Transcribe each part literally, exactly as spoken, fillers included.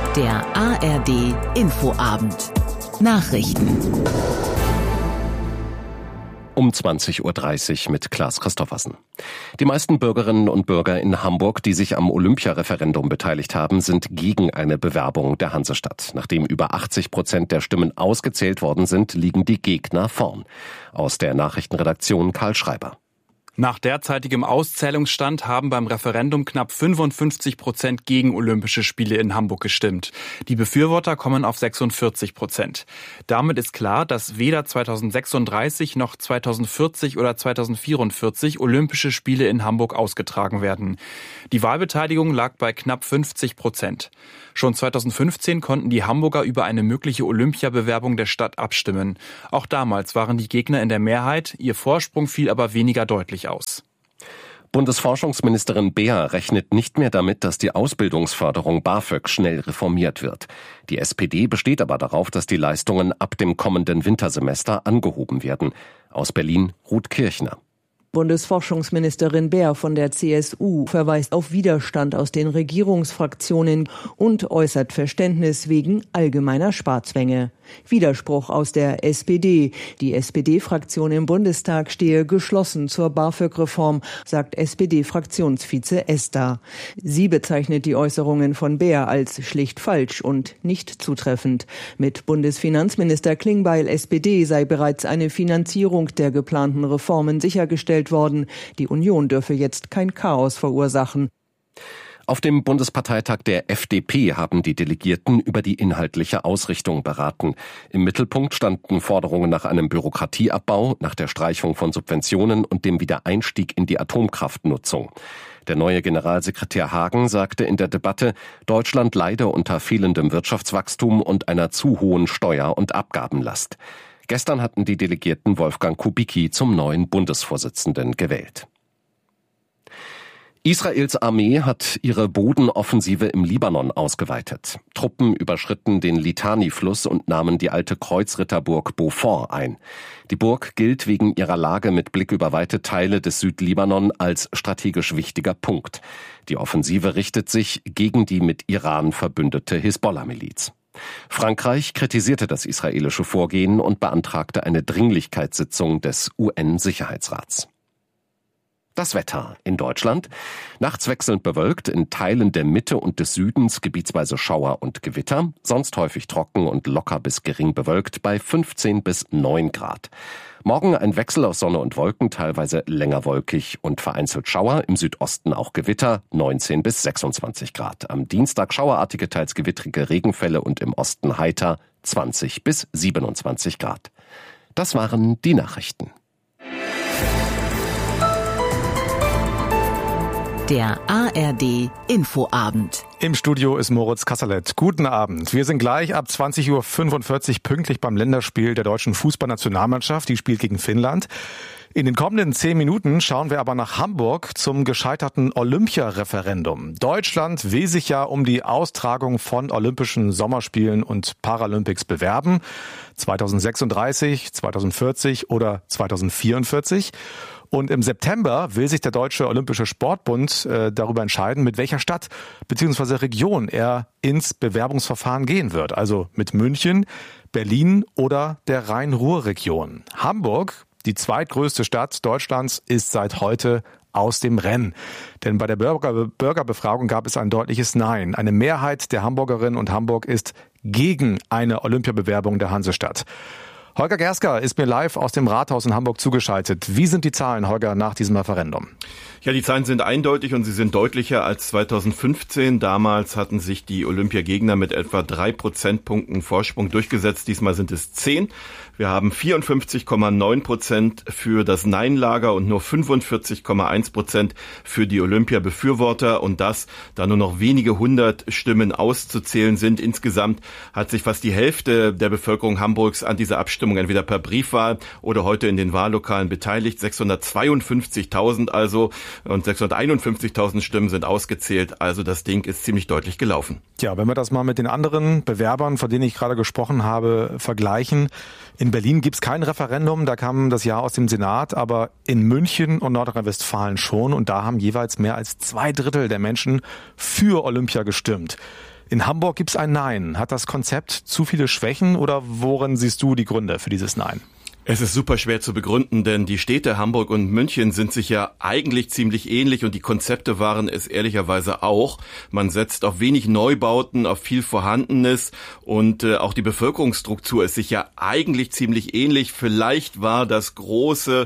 Der A R D Infoabend. Nachrichten. Um zwanzig Uhr dreißig mit Klaas Christoffersen. Die meisten Bürgerinnen und Bürger in Hamburg, die sich am Olympiareferendum beteiligt haben, sind gegen eine Bewerbung der Hansestadt. Nachdem über achtzig Prozent der Stimmen ausgezählt worden sind, liegen die Gegner vorn. Aus der Nachrichtenredaktion Karl Schreiber. Nach derzeitigem Auszählungsstand haben beim Referendum knapp fünfundfünfzig Prozent gegen Olympische Spiele in Hamburg gestimmt. Die Befürworter kommen auf sechsundvierzig Prozent. Damit ist klar, dass weder zweitausendsechsunddreißig noch zweitausendvierzig oder zweitausendvierundvierzig Olympische Spiele in Hamburg ausgetragen werden. Die Wahlbeteiligung lag bei knapp fünfzig Prozent. Schon zweitausendfünfzehn konnten die Hamburger über eine mögliche Olympiabewerbung der Stadt abstimmen. Auch damals waren die Gegner in der Mehrheit, ihr Vorsprung fiel aber weniger deutlich aus. Bundesforschungsministerin Beer rechnet nicht mehr damit, dass die Ausbildungsförderung BAföG schnell reformiert wird. Die S P D besteht aber darauf, dass die Leistungen ab dem kommenden Wintersemester angehoben werden. Aus Berlin Ruth Kirchner. Bundesforschungsministerin Beer von der C S U verweist auf Widerstand aus den Regierungsfraktionen und äußert Verständnis wegen allgemeiner Sparzwänge. Widerspruch aus der S P D. Die S P D-Fraktion im Bundestag stehe geschlossen zur BAföG-Reform, sagt S P D-Fraktionsvize Ester. Sie bezeichnet die Äußerungen von Beer als schlicht falsch und nicht zutreffend. Mit Bundesfinanzminister Klingbeil S P D sei bereits eine Finanzierung der geplanten Reformen sichergestellt worden. Die Union dürfe jetzt kein Chaos verursachen. Auf dem Bundesparteitag der F D P haben die Delegierten über die inhaltliche Ausrichtung beraten. Im Mittelpunkt standen Forderungen nach einem Bürokratieabbau, nach der Streichung von Subventionen und dem Wiedereinstieg in die Atomkraftnutzung. Der neue Generalsekretär Hagen sagte in der Debatte, Deutschland leide unter fehlendem Wirtschaftswachstum und einer zu hohen Steuer- und Abgabenlast. Gestern hatten die Delegierten Wolfgang Kubicki zum neuen Bundesvorsitzenden gewählt. Israels Armee hat ihre Bodenoffensive im Libanon ausgeweitet. Truppen überschritten den Litani-Fluss und nahmen die alte Kreuzritterburg Beaufort ein. Die Burg gilt wegen ihrer Lage mit Blick über weite Teile des Südlibanon als strategisch wichtiger Punkt. Die Offensive richtet sich gegen die mit Iran verbündete Hisbollah-Miliz. Frankreich kritisierte das israelische Vorgehen und beantragte eine Dringlichkeitssitzung des U N-Sicherheitsrats. Das Wetter in Deutschland. Nachts wechselnd bewölkt, in Teilen der Mitte und des Südens gebietsweise Schauer und Gewitter. Sonst häufig trocken und locker bis gering bewölkt bei fünfzehn bis neun Grad. Morgen ein Wechsel aus Sonne und Wolken, teilweise länger wolkig und vereinzelt Schauer. Im Südosten auch Gewitter, neunzehn bis sechsundzwanzig Grad. Am Dienstag schauerartige, teils gewittrige Regenfälle und im Osten heiter, zwanzig bis siebenundzwanzig Grad. Das waren die Nachrichten. Der A R D Infoabend. Im Studio ist Moritz Kasserlet. Guten Abend. Wir sind gleich ab zwanzig Uhr fünfundvierzig pünktlich beim Länderspiel der deutschen Fußballnationalmannschaft. Die spielt gegen Finnland. In den kommenden zehn Minuten schauen wir aber nach Hamburg zum gescheiterten Olympia-Referendum. Deutschland will sich ja um die Austragung von Olympischen Sommerspielen und Paralympics bewerben. zweitausendsechsunddreißig, zweitausendvierzig oder zweitausendvierundvierzig. Und im September will sich der Deutsche Olympische Sportbund äh, darüber entscheiden, mit welcher Stadt bzw. Region er ins Bewerbungsverfahren gehen wird. Also mit München, Berlin oder der Rhein-Ruhr-Region. Hamburg, die zweitgrößte Stadt Deutschlands, ist seit heute aus dem Rennen. Denn bei der Bürger- Bürgerbefragung gab es ein deutliches Nein. Eine Mehrheit der Hamburgerinnen und Hamburg ist gegen eine Olympiabewerbung der Hansestadt. Holger Gersker ist mir live aus dem Rathaus in Hamburg zugeschaltet. Wie sind die Zahlen, Holger, nach diesem Referendum? Ja, die Zahlen sind eindeutig und sie sind deutlicher als zweitausendfünfzehn. Damals hatten sich die Olympiagegner mit etwa drei Prozentpunkten Vorsprung durchgesetzt. Diesmal sind es zehn. Wir haben vierundfünfzig Komma neun Prozent für das Nein-Lager und nur fünfundvierzig Komma eins Prozent für die Olympia-Befürworter. Und das, da nur noch wenige hundert Stimmen auszuzählen sind. Insgesamt hat sich fast die Hälfte der Bevölkerung Hamburgs an dieser Abstimmung entweder per Briefwahl oder heute in den Wahllokalen beteiligt. sechshundertzweiundfünfzigtausend also und sechshunderteinundfünfzigtausend Stimmen sind ausgezählt. Also das Ding ist ziemlich deutlich gelaufen. Ja, wenn wir das mal mit den anderen Bewerbern, von denen ich gerade gesprochen habe, vergleichen. In Berlin gibt's kein Referendum, da kam das Ja aus dem Senat, aber in München und Nordrhein-Westfalen schon. Und da haben jeweils mehr als zwei Drittel der Menschen für Olympia gestimmt. In Hamburg gibt es ein Nein. Hat das Konzept zu viele Schwächen oder worin siehst du die Gründe für dieses Nein? Es ist super schwer zu begründen, denn die Städte Hamburg und München sind sich ja eigentlich ziemlich ähnlich und die Konzepte waren es ehrlicherweise auch. Man setzt auf wenig Neubauten, auf viel Vorhandenes und äh, auch die Bevölkerungsstruktur ist sich ja eigentlich ziemlich ähnlich. Vielleicht war das große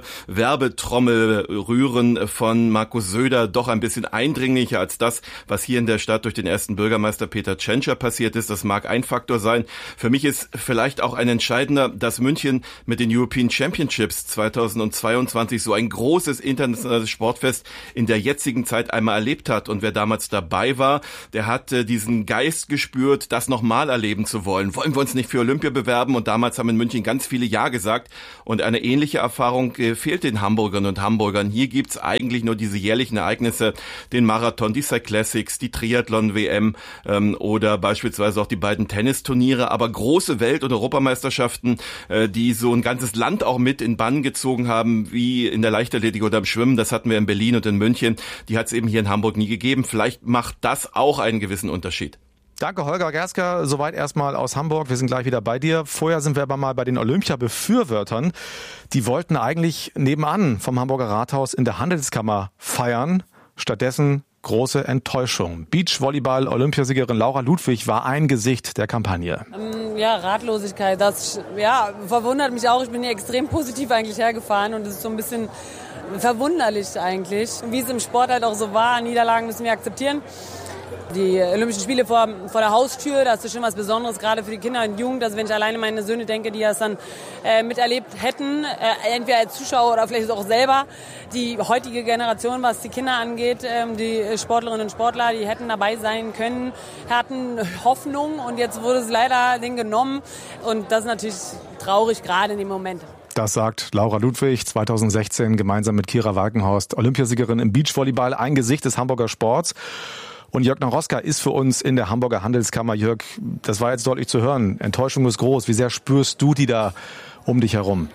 Werbetrommelrühren von Markus Söder doch ein bisschen eindringlicher als das, was hier in der Stadt durch den ersten Bürgermeister Peter Tschentscher passiert ist. Das mag ein Faktor sein. Für mich ist vielleicht auch ein entscheidender, dass München mit den European Championships zweitausendzweiundzwanzig so ein großes internationales Sportfest in der jetzigen Zeit einmal erlebt hat. Und wer damals dabei war, der hat äh, diesen Geist gespürt, das nochmal erleben zu wollen. Wollen wir uns nicht für Olympia bewerben? Und damals haben in München ganz viele Ja gesagt. Und eine ähnliche Erfahrung äh, fehlt den Hamburgern und Hamburgern. Hier gibt's eigentlich nur diese jährlichen Ereignisse, den Marathon, die Cyclassics, die Triathlon-W M ähm, oder beispielsweise auch die beiden Tennisturniere. Aber große Welt- und Europameisterschaften, äh, die so ein ganzes Land auch mit in Bann gezogen haben, wie in der Leichtathletik oder im Schwimmen. Das hatten wir in Berlin und in München. Die hat es eben hier in Hamburg nie gegeben. Vielleicht macht das auch einen gewissen Unterschied. Danke, Holger Gersker. Soweit erstmal aus Hamburg. Wir sind gleich wieder bei dir. Vorher sind wir aber mal bei den Olympia-Befürwortern. Die wollten eigentlich nebenan vom Hamburger Rathaus in der Handelskammer feiern. Stattdessen große Enttäuschung. Beachvolleyball-Olympiasiegerin Laura Ludwig war ein Gesicht der Kampagne. Ähm, ja, Ratlosigkeit. Das ja, verwundert mich auch. Ich bin hier extrem positiv eigentlich hergefahren und es ist so ein bisschen verwunderlich eigentlich. Wie es im Sport halt auch so war, Niederlagen müssen wir akzeptieren. Die Olympischen Spiele vor, vor der Haustür, das ist schon was Besonderes, gerade für die Kinder und Jugend. Also wenn ich alleine meine Söhne denke, die das dann äh, miterlebt hätten, äh, entweder als Zuschauer oder vielleicht auch selber. Die heutige Generation, was die Kinder angeht, ähm, die Sportlerinnen und Sportler, die hätten dabei sein können, hatten Hoffnung und jetzt wurde es leider denen genommen. Und das ist natürlich traurig, gerade in dem Moment. Das sagt Laura Ludwig, zweitausendsechzehn gemeinsam mit Kira Walkenhorst, Olympiasiegerin im Beachvolleyball, ein Gesicht des Hamburger Sports. Und Jörg Naroska ist für uns in der Hamburger Handelskammer. Jörg, das war jetzt deutlich zu hören. Enttäuschung ist groß. Wie sehr spürst du die da um dich herum?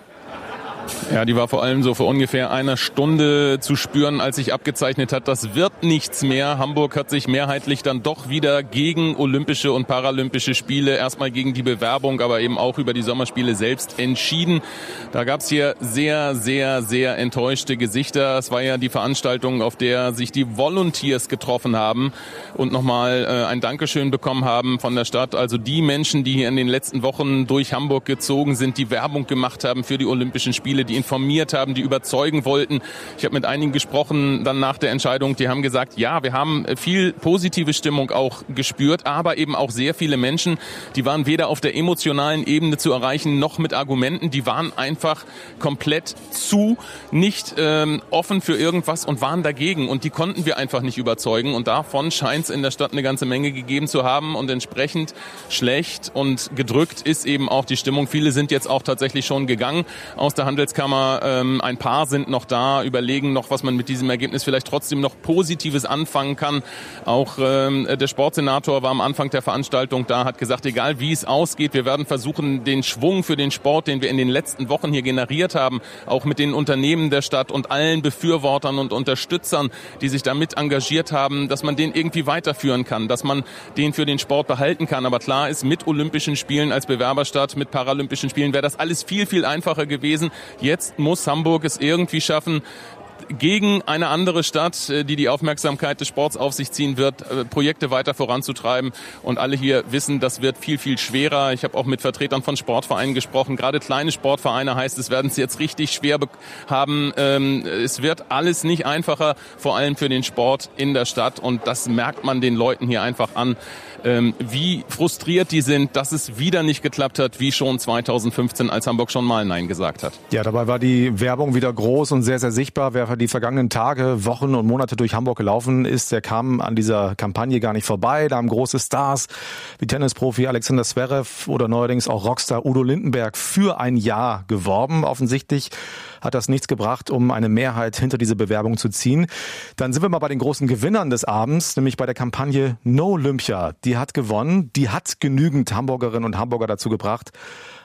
Ja, die war vor allem so vor ungefähr einer Stunde zu spüren, als sich abgezeichnet hat, das wird nichts mehr. Hamburg hat sich mehrheitlich dann doch wieder gegen Olympische und Paralympische Spiele, erstmal gegen die Bewerbung, aber eben auch über die Sommerspiele selbst entschieden. Da gab es hier sehr, sehr, sehr enttäuschte Gesichter. Es war ja die Veranstaltung, auf der sich die Volunteers getroffen haben und nochmal äh, ein Dankeschön bekommen haben von der Stadt. Also die Menschen, die hier in den letzten Wochen durch Hamburg gezogen sind, die Werbung gemacht haben für die Olympischen Spiele, die informiert haben, die überzeugen wollten. Ich habe mit einigen gesprochen dann nach der Entscheidung, die haben gesagt, ja, wir haben viel positive Stimmung auch gespürt, aber eben auch sehr viele Menschen, die waren weder auf der emotionalen Ebene zu erreichen, noch mit Argumenten, die waren einfach komplett zu, nicht ähm, offen für irgendwas und waren dagegen und die konnten wir einfach nicht überzeugen und davon scheint es in der Stadt eine ganze Menge gegeben zu haben und entsprechend schlecht und gedrückt ist eben auch die Stimmung. Viele sind jetzt auch tatsächlich schon gegangen aus der Handelskammer. Ähm, ein paar sind noch da, überlegen noch, was man mit diesem Ergebnis vielleicht trotzdem noch Positives anfangen kann. Auch ähm, der Sportsenator war am Anfang der Veranstaltung da, hat gesagt, egal wie es ausgeht, wir werden versuchen, den Schwung für den Sport, den wir in den letzten Wochen hier generiert haben, auch mit den Unternehmen der Stadt und allen Befürwortern und Unterstützern, die sich damit engagiert haben, dass man den irgendwie weiterführen kann, dass man den für den Sport behalten kann. Aber klar ist, mit Olympischen Spielen als Bewerberstadt, mit Paralympischen Spielen wäre das alles viel, viel einfacher gewesen. Jetzt muss Hamburg es irgendwie schaffen, gegen eine andere Stadt, die die Aufmerksamkeit des Sports auf sich ziehen wird, Projekte weiter voranzutreiben. Und alle hier wissen, das wird viel, viel schwerer. Ich habe auch mit Vertretern von Sportvereinen gesprochen. Gerade kleine Sportvereine heißt, es werden es jetzt richtig schwer haben. Es wird alles nicht einfacher, vor allem für den Sport in der Stadt. Und das merkt man den Leuten hier einfach an, wie frustriert die sind, dass es wieder nicht geklappt hat, wie schon zweitausendfünfzehn, als Hamburg schon mal Nein gesagt hat. Ja, dabei war die Werbung wieder groß und sehr, sehr sichtbar. Wer die vergangenen Tage, Wochen und Monate durch Hamburg gelaufen ist, der kam an dieser Kampagne gar nicht vorbei. Da haben große Stars wie Tennisprofi Alexander Zverev oder neuerdings auch Rockstar Udo Lindenberg für ein Ja geworben. Offensichtlich hat das nichts gebracht, um eine Mehrheit hinter diese Bewerbung zu ziehen. Dann sind wir mal bei den großen Gewinnern des Abends, nämlich bei der Kampagne No Olympia. Die hat gewonnen, die hat genügend Hamburgerinnen und Hamburger dazu gebracht,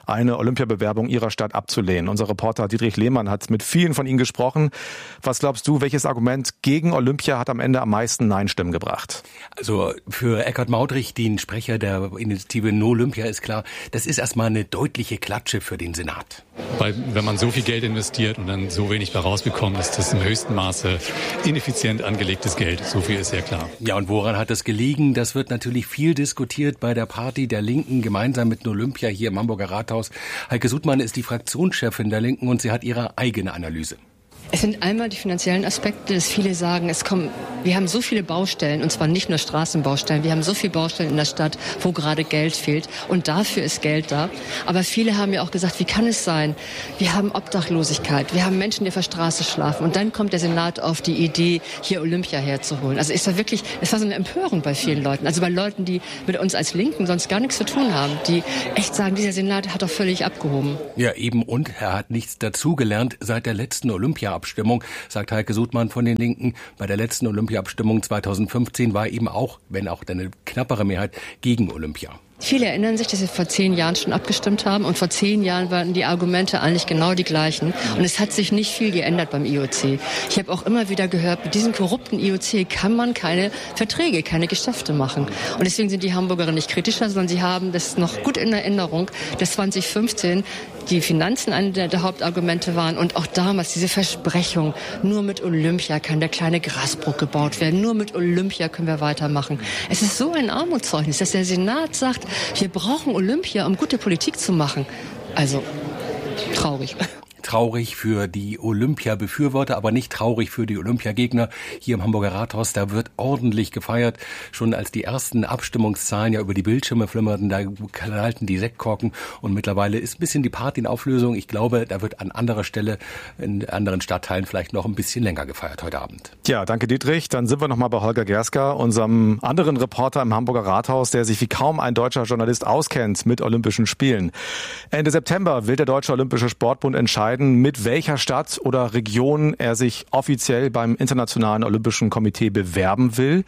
eine Olympiabewerbung ihrer Stadt abzulehnen. Unser Reporter Dietrich Lehmann hat mit vielen von ihnen gesprochen. Was glaubst du, welches Argument gegen Olympia hat am Ende am meisten Nein-Stimmen gebracht? Also für Eckhard Maudrich, den Sprecher der Initiative No Olympia, ist klar, das ist erstmal eine deutliche Klatsche für den Senat. Weil wenn man so viel Geld investiert und dann so wenig bei rausbekommt, ist das im höchsten Maße ineffizient angelegtes Geld. So viel ist sehr klar. Ja, und woran hat das gelegen? Das wird natürlich viel diskutiert bei der Party der Linken gemeinsam mit Olympia hier im Hamburger Rathaus. Heike Sudmann ist die Fraktionschefin der Linken und sie hat ihre eigene Analyse. Es sind einmal die finanziellen Aspekte, dass viele sagen, es kommen, wir haben so viele Baustellen, und zwar nicht nur Straßenbaustellen, wir haben so viele Baustellen in der Stadt, wo gerade Geld fehlt, und dafür ist Geld da. Aber viele haben ja auch gesagt, wie kann es sein? Wir haben Obdachlosigkeit, wir haben Menschen, die auf der Straße schlafen, und dann kommt der Senat auf die Idee, hier Olympia herzuholen. Also ist da wirklich, es war so eine Empörung bei vielen Leuten, also bei Leuten, die mit uns als Linken sonst gar nichts zu tun haben, die echt sagen, dieser Senat hat doch völlig abgehoben. Ja, eben, und er hat nichts dazugelernt seit der letzten Olympia Abstimmung, sagt Heike Sudmann von den Linken. Bei der letzten Olympia-Abstimmung zweitausendfünfzehn war eben auch, wenn auch eine knappere Mehrheit, gegen Olympia. Viele erinnern sich, dass wir vor zehn Jahren schon abgestimmt haben, und vor zehn Jahren waren die Argumente eigentlich genau die gleichen, und es hat sich nicht viel geändert beim I O C. Ich habe auch immer wieder gehört, mit diesem korrupten I O C kann man keine Verträge, keine Geschäfte machen, und deswegen sind die Hamburgerinnen nicht kritischer, sondern sie haben das noch gut in Erinnerung, dass zweitausendfünfzehn die Finanzen eine der, der Hauptargumente waren, und auch damals diese Versprechung, nur mit Olympia kann der kleine Grasbruch gebaut werden, nur mit Olympia können wir weitermachen. Es ist so ein Armutszeugnis, dass der Senat sagt, wir brauchen Olympia, um gute Politik zu machen. Also, traurig. Traurig für die Olympia-Befürworter, aber nicht traurig für die Olympiagegner. Hier im Hamburger Rathaus, da wird ordentlich gefeiert. Schon als die ersten Abstimmungszahlen ja über die Bildschirme flimmerten, da knallten die Sektkorken, und mittlerweile ist ein bisschen die Party in Auflösung. Ich glaube, da wird an anderer Stelle, in anderen Stadtteilen vielleicht noch ein bisschen länger gefeiert heute Abend. Ja, danke Dietrich. Dann sind wir noch mal bei Holger Gersker, unserem anderen Reporter im Hamburger Rathaus, der sich wie kaum ein deutscher Journalist auskennt mit Olympischen Spielen. Ende September will der Deutsche Olympische Sportbund entscheiden, mit welcher Stadt oder Region er sich offiziell beim Internationalen Olympischen Komitee bewerben will.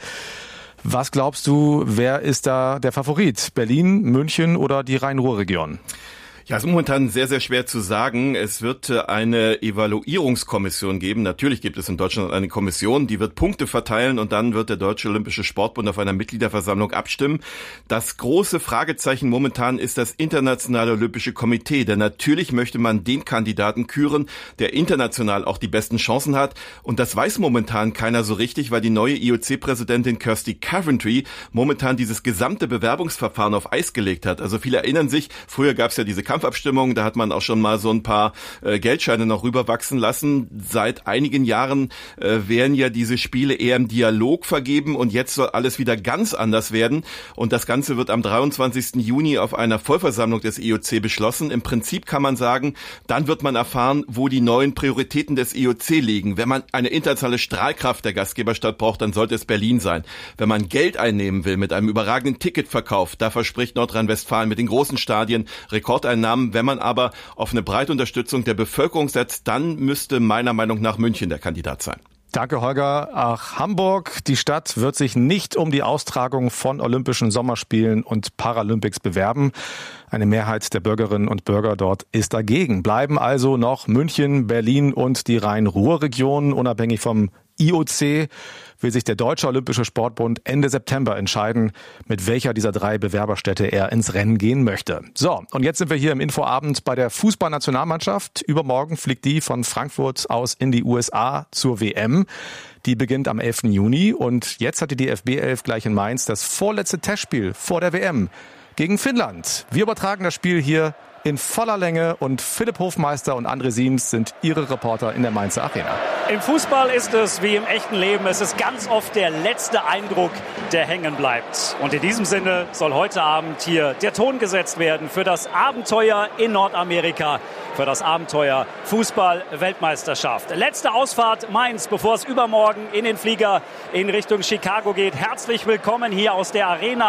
Was glaubst du, wer ist da der Favorit? Berlin, München oder die Rhein-Ruhr-Region? Ja, es ist momentan sehr, sehr schwer zu sagen. Es wird eine Evaluierungskommission geben. Natürlich gibt es in Deutschland eine Kommission, die wird Punkte verteilen, und dann wird der Deutsche Olympische Sportbund auf einer Mitgliederversammlung abstimmen. Das große Fragezeichen momentan ist das Internationale Olympische Komitee, denn natürlich möchte man den Kandidaten küren, der international auch die besten Chancen hat. Und das weiß momentan keiner so richtig, weil die neue I O C-Präsidentin Kirsty Coventry momentan dieses gesamte Bewerbungsverfahren auf Eis gelegt hat. Also viele erinnern sich, früher gab es ja diese Kampfabstimmung, da hat man auch schon mal so ein paar äh, Geldscheine noch rüberwachsen lassen. Seit einigen Jahren äh, werden ja diese Spiele eher im Dialog vergeben, und jetzt soll alles wieder ganz anders werden. Und das Ganze wird am dreiundzwanzigsten Juni auf einer Vollversammlung des I O C beschlossen. Im Prinzip kann man sagen, dann wird man erfahren, wo die neuen Prioritäten des I O C liegen. Wenn man eine internationale Strahlkraft der Gastgeberstadt braucht, dann sollte es Berlin sein. Wenn man Geld einnehmen will mit einem überragenden Ticketverkauf, da verspricht Nordrhein-Westfalen mit den großen Stadien Rekordeinnahmen. Wenn man aber auf eine breite Unterstützung der Bevölkerung setzt, dann müsste meiner Meinung nach München der Kandidat sein. Danke, Holger. Ach, Hamburg, die Stadt wird sich nicht um die Austragung von Olympischen Sommerspielen und Paralympics bewerben. Eine Mehrheit der Bürgerinnen und Bürger dort ist dagegen. Bleiben also noch München, Berlin und die Rhein-Ruhr-Region. Unabhängig vom I O C will sich der Deutsche Olympische Sportbund Ende September entscheiden, mit welcher dieser drei Bewerberstädte er ins Rennen gehen möchte. So, und jetzt sind wir hier im Infoabend bei der Fußballnationalmannschaft. Übermorgen fliegt die von Frankfurt aus in die U S A zur W M. Die beginnt am elften Juni, und jetzt hat die D F B elf gleich in Mainz das vorletzte Testspiel vor der W M gegen Finnland. Wir übertragen das Spiel hier in voller Länge, und Philipp Hofmeister und André Siems sind ihre Reporter in der Mainzer Arena. Im Fußball ist es wie im echten Leben. Es ist ganz oft der letzte Eindruck, der hängen bleibt. Und in diesem Sinne soll heute Abend hier der Ton gesetzt werden für das Abenteuer in Nordamerika, für das Abenteuer Fußball-Weltmeisterschaft. Letzte Ausfahrt Mainz, bevor es übermorgen in den Flieger in Richtung Chicago geht. Herzlich willkommen hier aus der Arena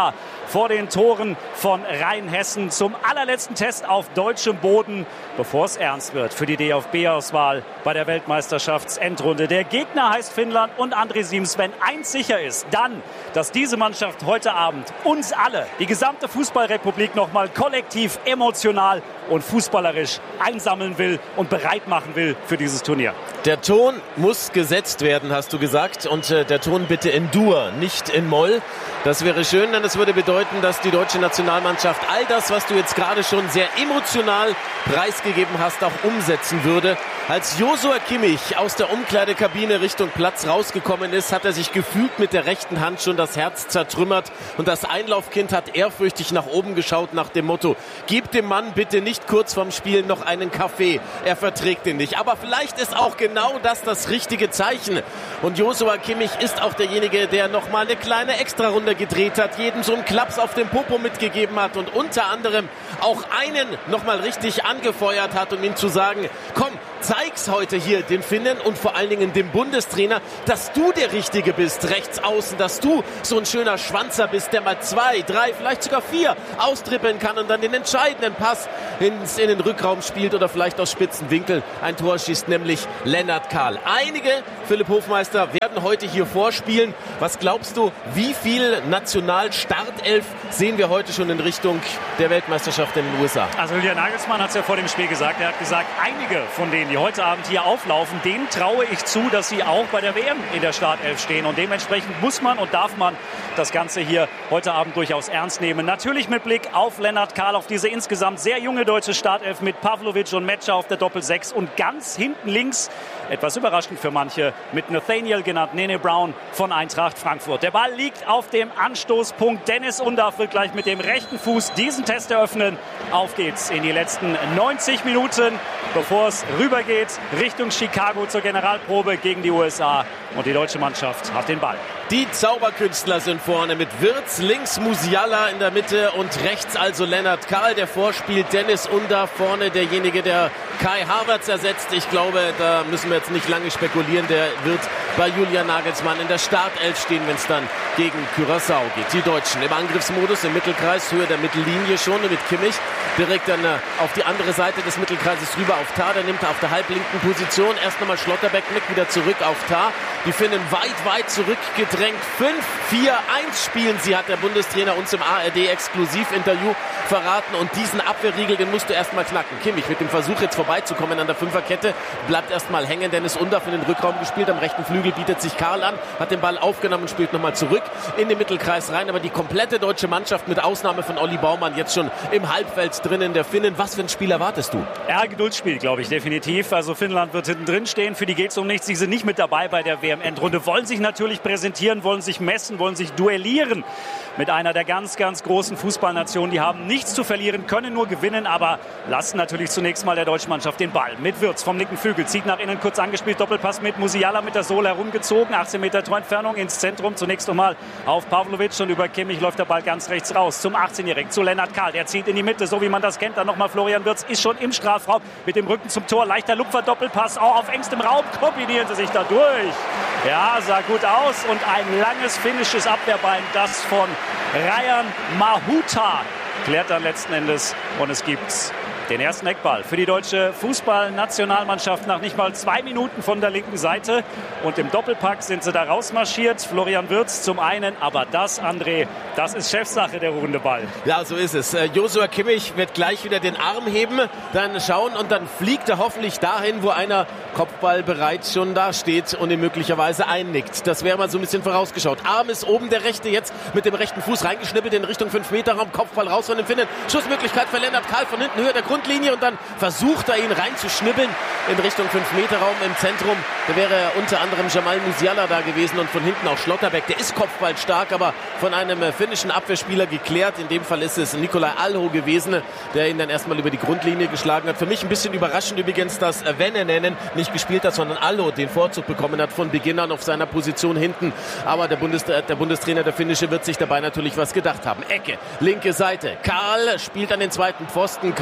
vor den Toren von Rheinhessen zum allerletzten Test auf deutschem Boden, bevor es ernst wird für die D F B-Auswahl bei der Weltmeisterschaftsendrunde. Der Gegner heißt Finnland und André Siems. Wenn eins sicher ist, dann, dass diese Mannschaft heute Abend uns alle, die gesamte Fußballrepublik, nochmal kollektiv, emotional und fußballerisch einsammeln will und bereit machen will für dieses Turnier. Der Ton muss gesetzt werden, hast du gesagt. Und äh, der Ton bitte in Dur, nicht in Moll. Das wäre schön, denn das würde bedeuten, dass die deutsche Nationalmannschaft all das, was du jetzt gerade schon sehr emotional preisgegeben hast, auch umsetzen würde. Als Joshua Kimmich aus der Umkleidekabine Richtung Platz rausgekommen ist, hat er sich gefühlt mit der rechten Hand schon das Herz zertrümmert. Und das Einlaufkind hat ehrfürchtig nach oben geschaut nach dem Motto: Gib dem Mann bitte nicht kurz vorm Spiel noch einen Kaffee. Er verträgt ihn nicht. Aber vielleicht ist auch genau das das richtige Zeichen. Und Joshua Kimmich ist auch derjenige, der nochmal eine kleine Extrarunde gedreht hat, jedem so einen Klaps auf den Popo mitgegeben hat und unter anderem auch einen nochmal richtig angefeuert hat, um ihm zu sagen: Komm, zeig's heute hier den Finnen und vor allen Dingen dem Bundestrainer, dass du der Richtige bist, rechts außen, dass du so ein schöner Schwanzer bist, der mal zwei, drei, vielleicht sogar vier austrippeln kann und dann den entscheidenden Pass ins, in den Rückraum spielt oder vielleicht aus spitzen Winkel ein Tor schießt, nämlich Lennart Kahl. Einige, Philipp Hofmeister, werden heute hier vorspielen. Was glaubst du, wie viel Nationalstartelf sehen wir heute schon in Richtung der Weltmeisterschaft in den U S A? Also Julian Nagelsmann hat es ja vor dem Spiel gesagt. Er hat gesagt, einige von denen, die heute Abend hier auflaufen, denen traue ich zu, dass sie auch bei der W M in der Startelf stehen. Und dementsprechend muss man und darf man das Ganze hier heute Abend durchaus ernst nehmen. Natürlich mit Blick auf Lennart Kahl, auf diese insgesamt sehr junge deutsche Startelf mit Pavlovic und Metscher auf der Doppel-Sechs und ganz hinten links, etwas überraschend für manche, mit Nathaniel genannt, Nene Brown von Eintracht Frankfurt. Der Ball liegt auf dem Anstoßpunkt. Dennis Undaff wird gleich mit dem rechten Fuß diesen Test eröffnen. Auf geht's in die letzten neunzig Minuten, bevor es rübergeht Richtung Chicago zur Generalprobe gegen die U S A. Und die deutsche Mannschaft hat den Ball. Die Zauberkünstler sind vorne mit Wirtz, links Musiala in der Mitte und rechts also Lennart Kahl, der vorspielt. Dennis Undaff vorne, derjenige, der Kai Havertz ersetzt. Ich glaube, da müssen wir jetzt nicht lange spekulieren. Der wird bei Julian Nagelsmann in der Startelf stehen, wenn es dann gegen Curaçao geht. Die Deutschen im Angriffsmodus, im Mittelkreis, Höhe der Mittellinie schon mit Kimmich. Direkt dann auf die andere Seite des Mittelkreises rüber auf Tah. Der nimmt auf der halblinken Position erst nochmal Schlotterbeck mit, wieder zurück auf Tah. Die Finnen weit, weit zurückgedrängt. fünf vier eins spielen sie, hat der Bundestrainer uns im A R D-Exklusivinterview verraten. Und diesen Abwehrriegel, den musst du erstmal knacken. Kimmich mit dem Versuch jetzt vorbeizukommen an der Fünferkette, bleibt erstmal hängen. Dennis Undaff in den Rückraum gespielt. Am rechten Flügel bietet sich Kahl an, hat den Ball aufgenommen und spielt nochmal zurück in den Mittelkreis rein. Aber die komplette deutsche Mannschaft mit Ausnahme von Olli Baumann jetzt schon im Halbfeld drinnen der Finnen. Was für ein Spiel erwartest du? Ja, Geduldsspiel, glaube ich, definitiv. Also Finnland wird hinten drin stehen. Für die geht es um nichts. Sie sind nicht mit dabei bei der W M-Endrunde. Wollen sich natürlich präsentieren, wollen sich messen, wollen sich duellieren mit einer der ganz, ganz großen Fußballnationen. Die haben nichts zu verlieren, können nur gewinnen, aber lassen natürlich zunächst mal der deutschen Mannschaft den Ball. Mit Wirtz vom linken Flügel, zieht nach innen, kurz angespielt, Doppelpass mit Musiala mit der Sohle herumgezogen, achtzehn Meter Torentfernung ins Zentrum, zunächst nochmal auf Pavlovic und über Kimmich läuft der Ball ganz rechts raus zum achtzehnjährigen, zu Lennart Kahl, der zieht in die Mitte, so wie man das kennt, dann nochmal Florian Wirtz, ist schon im Strafraum mit dem Rücken zum Tor, leichter Lupfer, Doppelpass, auch auf engstem Raum, kombinieren sie sich da durch. Ja, sah gut aus und ein langes finnisches Abwehrbein, das von Rayan Mahuta klärt dann letzten Endes und es gibt den ersten Eckball für die deutsche Fußballnationalmannschaft nach nicht mal zwei Minuten von der linken Seite. Und im Doppelpack sind sie da rausmarschiert. Florian Wirtz zum einen, aber das, André, das ist Chefsache, der ruhende Ball. Ja, so ist es. Joshua Kimmich wird gleich wieder den Arm heben, dann schauen und dann fliegt er hoffentlich dahin, wo einer Kopfball bereits schon da steht und ihn möglicherweise einnickt. Das wäre mal so ein bisschen vorausgeschaut. Arm ist oben, der rechte jetzt mit dem rechten Fuß reingeschnippelt in Richtung fünf Meter Raum. Kopfball raus von den Finnen. Schussmöglichkeit für Lennart Kahl von hinten, Höhe der Grundlinie und dann versucht er ihn reinzuschnibbeln in Richtung fünf Meter Raum im Zentrum. Da wäre unter anderem Jamal Musiala da gewesen und von hinten auch Schlotterbeck. Der ist kopfballstark, aber von einem finnischen Abwehrspieler geklärt. In dem Fall ist es Nikolai Alho gewesen, der ihn dann erstmal über die Grundlinie geschlagen hat. Für mich ein bisschen überraschend übrigens, dass Venänen nicht gespielt hat, sondern Alho den Vorzug bekommen hat von Beginn an auf seiner Position hinten. Aber der, Bundes, der Bundestrainer, der Finnische, wird sich dabei natürlich was gedacht haben. Ecke, linke Seite. Kahl spielt an den zweiten Pfosten, kein Problem.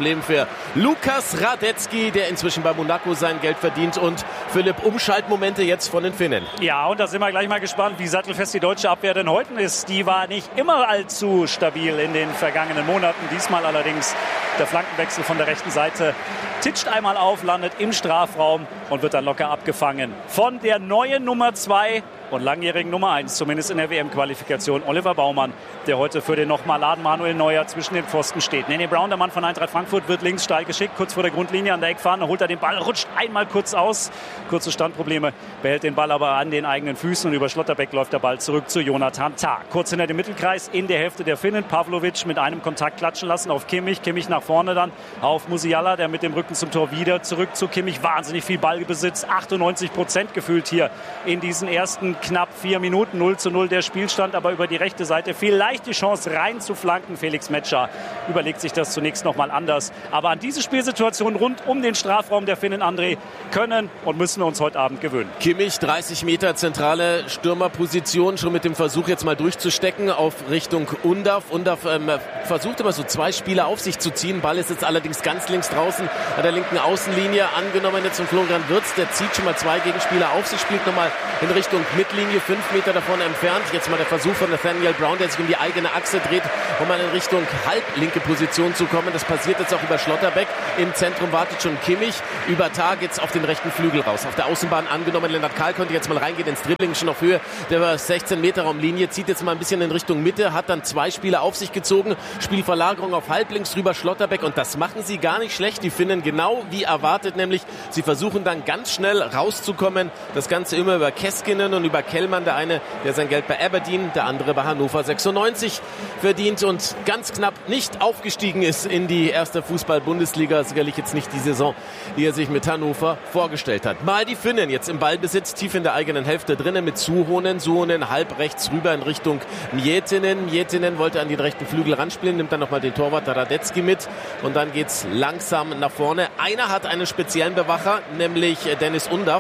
Problem für Lukas Radetzky, der inzwischen bei Monaco sein Geld verdient. Und Philipp, Umschaltmomente jetzt von den Finnen. Ja, und da sind wir gleich mal gespannt, wie sattelfest die deutsche Abwehr denn heute ist. Die war nicht immer allzu stabil in den vergangenen Monaten. Diesmal allerdings der Flankenwechsel von der rechten Seite. Titscht einmal auf, landet im Strafraum und wird dann locker abgefangen von der neuen Nummer zwei und langjährigen Nummer eins, zumindest in der W M-Qualifikation, Oliver Baumann, der heute für den noch maladen Manuel Neuer zwischen den Pfosten steht. Nene Brown, der Mann von Eintracht Frankfurt, wird links steil geschickt, kurz vor der Grundlinie an der Eckfahne, holt er den Ball, rutscht einmal kurz aus, kurze Standprobleme, behält den Ball aber an den eigenen Füßen und über Schlotterbeck läuft der Ball zurück zu Jonathan Tah. Kurz hinter dem Mittelkreis, in der Hälfte der Finnen, Pavlovic mit einem Kontakt klatschen lassen auf Kimmich, Kimmich nach vorne dann auf Musiala, der mit dem Rücken zum Tor wieder zurück zu Kimmich, wahnsinnig viel Ballbesitz, achtundneunzig Prozent gefühlt hier in diesen ersten knapp vier Minuten. null zu null der Spielstand, aber über die rechte Seite vielleicht die Chance rein zu flanken. Felix Metscher überlegt sich das zunächst noch mal anders. Aber an diese Spielsituation rund um den Strafraum der Finnen, André, können und müssen wir uns heute Abend gewöhnen. Kimmich, dreißig Meter zentrale Stürmerposition, schon mit dem Versuch jetzt mal durchzustecken auf Richtung Undav. Undav ähm, versucht immer so zwei Spieler auf sich zu ziehen. Ball ist jetzt allerdings ganz links draußen an der linken Außenlinie angenommen jetzt von Florian Wirtz. Der zieht schon mal zwei Gegenspieler auf sich, spielt nochmal in Richtung Mittellinie, fünf Meter davon entfernt. Jetzt mal der Versuch von Nathaniel Brown, der sich um die eigene Achse dreht, um mal in Richtung halblinke Position zu kommen. Das passiert jetzt auch über Schlotterbeck. Im Zentrum wartet schon Kimmich. Über Tag jetzt auf den rechten Flügel raus. Auf der Außenbahn angenommen. Lennart Kahl konnte jetzt mal reingehen ins Dribbling, schon auf Höhe der sechzehn Meter Raumlinie. Zieht jetzt mal ein bisschen in Richtung Mitte, hat dann zwei Spieler auf sich gezogen. Spielverlagerung auf halblinks rüber Schlotterbeck. Und das machen sie gar nicht schlecht. Die Finnen genau wie erwartet, nämlich sie versuchen dann ganz schnell rauszukommen. Das Ganze immer über Keskinen und über Kellmann. Der eine, der sein Geld bei Aberdeen, der andere bei Hannover sechsundneunzig verdient und ganz knapp nicht aufgestiegen ist in die erste Fußball-Bundesliga. Sicherlich jetzt nicht die Saison, die er sich mit Hannover vorgestellt hat. Mal die Finnen jetzt im Ballbesitz, tief in der eigenen Hälfte drinnen mit Suhonen. Suhonen halb rechts rüber in Richtung Miettinen. Miettinen wollte an den rechten Flügel ranspielen, nimmt dann nochmal den Torwart Radetzky mit und dann geht's langsam nach vorne. Einer hat einen speziellen Bewacher, nämlich Dennis Undav.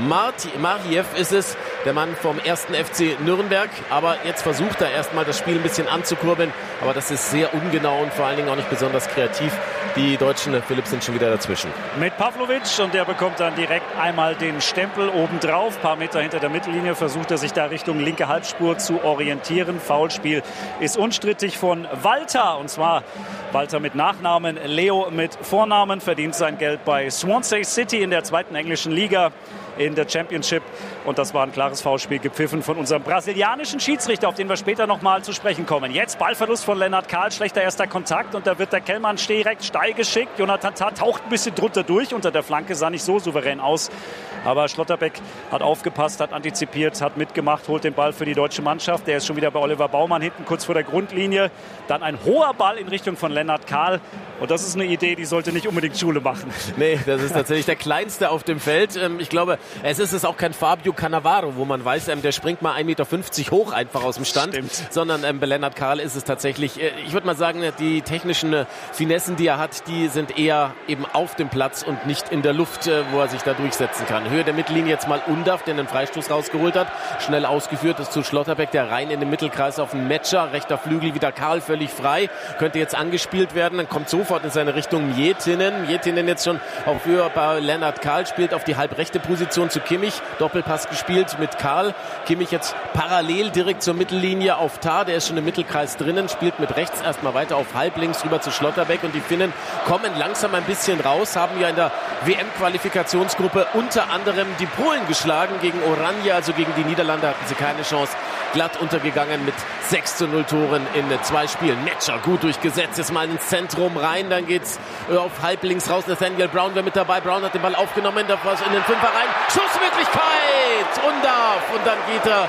Mariev ist es, der Mann vom ersten F C Nürnberg. Aber jetzt versucht er erstmal das Spiel ein bisschen anzukurbeln. Aber das ist sehr ungenau und vor allen Dingen auch nicht besonders kreativ. Die Deutschen, Philipp, sind schon wieder dazwischen. Mit Pavlovic und der bekommt dann direkt einmal den Stempel obendrauf. Ein paar Meter hinter der Mittellinie versucht er sich da Richtung linke Halbspur zu orientieren. Foulspiel ist unstrittig von Walter. Und zwar Walter mit Nachnamen, Leo mit Vornamen, verdient sein Geld bei Swansea City in der zweiten englischen Liga in der Championship. Und das war ein klares Foulspiel, gepfiffen von unserem brasilianischen Schiedsrichter, auf den wir später noch mal zu sprechen kommen. Jetzt Ballverlust von Lennart Kahl, schlechter erster Kontakt und da wird der Kellmann direkt steil geschickt. Jonathan Tah taucht ein bisschen drunter durch. Unter der Flanke sah nicht so souverän aus. Aber Schlotterbeck hat aufgepasst, hat antizipiert, hat mitgemacht, holt den Ball für die deutsche Mannschaft. Der ist schon wieder bei Oliver Baumann hinten kurz vor der Grundlinie. Dann ein hoher Ball in Richtung von Lennart Kahl. Und das ist eine Idee, die sollte nicht unbedingt Schule machen. Nee, das ist tatsächlich der Kleinste auf dem Feld. Ich glaube, es ist es auch kein Fabio Cannavaro, wo man weiß, der springt mal ein Meter fünfzig hoch einfach aus dem Stand. Stimmt. Sondern bei Lennart Kahl ist es tatsächlich, ich würde mal sagen, die technischen Finessen, die er hat, die sind eher eben auf dem Platz und nicht in der Luft, wo er sich da durchsetzen kann. Höhe der Mittellinie jetzt mal Undav, der den Freistoß rausgeholt hat. Schnell ausgeführt ist zu Schlotterbeck, der rein in den Mittelkreis auf den Metscher. Rechter Flügel wieder Kahl, völlig frei. Könnte jetzt angespielt werden. Dann kommt sofort in seine Richtung Miettinen. Miettinen jetzt schon auf Höhe bei Lennart Kahl, spielt auf die halbrechte Position zu Kimmich. Doppelpass gespielt mit Kahl. Kimmich jetzt parallel direkt zur Mittellinie auf Tah. Der ist schon im Mittelkreis drinnen, spielt mit rechts erstmal weiter auf halblinks rüber zu Schlotterbeck. Und die Finnen kommen langsam ein bisschen raus, haben ja in der W M-Qualifikationsgruppe unter anderem die Polen geschlagen. Gegen Oranje, also gegen die Niederlande, hatten sie keine Chance. Glatt untergegangen mit sechs zu null Toren in zwei Spielen. Metscher gut durchgesetzt, jetzt mal ins Zentrum rein, dann geht's auf halblinks raus. Nathaniel Brown wäre mit dabei. Brown hat den Ball aufgenommen, da war es in den Fünfer rein. Schussmöglichkeit! Undav! Und dann geht er.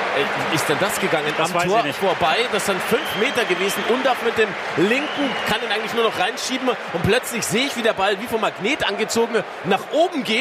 Ist denn das gegangen? Das am Tor vorbei. Das sind fünf Meter gewesen. Undav mit dem linken kann ihn eigentlich nur noch reinschieben. Und plötzlich sehe ich, wie der Ball wie vom Magnet angezogen nach oben geht.